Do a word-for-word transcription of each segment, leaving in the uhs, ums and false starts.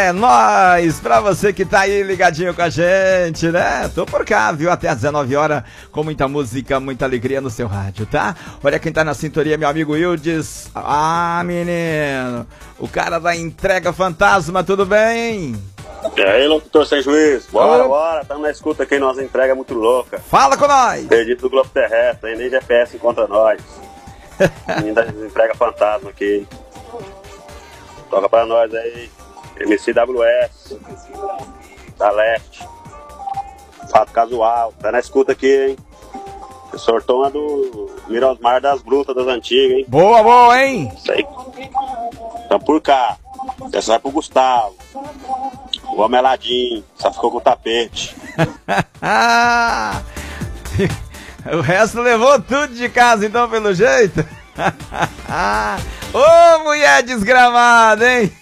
É nóis, pra você que tá aí ligadinho com a gente, né? Tô por cá, viu? Até às dezenove horas, com muita música, muita alegria no seu rádio, tá? Olha quem tá na sintonia, meu amigo Wildes. Ah, menino, o cara da entrega fantasma, tudo bem? E aí, locutor sem juízo? Bora, oh. bora, tamo na escuta aqui, nossa entrega é muito louca. Fala com nós! Perdido do globo terrestre, aí nem G P S encontra nós. Ainda entrega fantasma aqui. Toca pra nós aí, M C W S, da Leste, Fato Casual, tá na escuta aqui, hein? Sortona do Mirosmar das Brutas das Antigas, hein? Boa, boa, hein? Isso aí. Então por cá, essa vai pro Gustavo. O homem Eladinho, só ficou com o tapete. O resto levou tudo de casa, então, pelo jeito. Ô, oh, mulher desgramada, hein?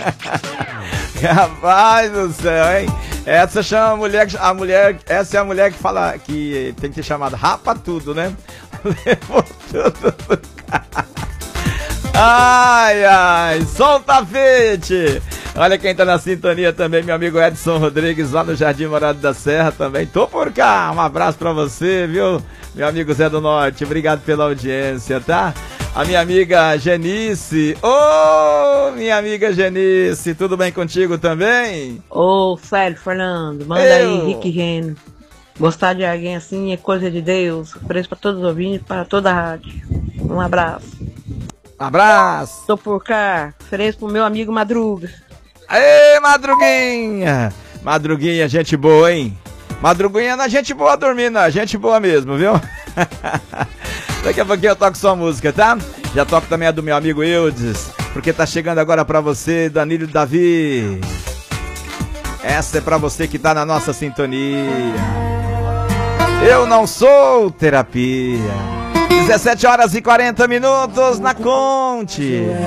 Rapaz do céu, hein? Essa chama a mulher, a mulher, essa é a mulher que fala que tem que ser chamada rapa tudo, né? Levou tudo do carro. Ai, ai, solta a tapete. Olha quem tá na sintonia também, meu amigo Edson Rodrigues, lá no Jardim Morado da Serra também. Tô por cá, um abraço pra você, viu? Meu amigo Zé do Norte, obrigado pela audiência, tá? A minha amiga Genice, ô, oh, minha amiga Genice, tudo bem contigo também? Ô, oh, Célio Fernando, manda Eu. aí, Rick Reno. Gostar de alguém assim é coisa de Deus. Preço pra todos os ouvintes, para toda a rádio. Um abraço. Abraço. Tô por cá, ofereço pro meu amigo Madruga. Aê, Madruguinha! Madruguinha, gente boa, hein? Madruguinha não é gente boa dormindo, não, gente boa mesmo, viu? Daqui a pouquinho eu toco sua música, tá? Já toco também a do meu amigo Eudes, porque tá chegando agora pra você, Danilo Davi. Essa é pra você que tá na nossa sintonia. Eu não sou terapia. dezessete horas e quarenta minutos na Conte.